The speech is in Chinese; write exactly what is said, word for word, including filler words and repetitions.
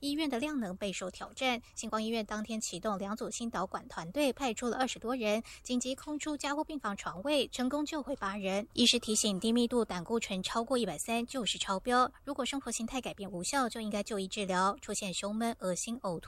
医院的量能备受挑战。星光医院当天启动两组新导管团队，派出了二十多人，紧急空出加护病房床位，成功救回八人。医师提醒，低密度胆固醇超过一百三就是超标，如果生活形态改变无效，就应该就医治疗。出现胸闷、恶心、呕吐。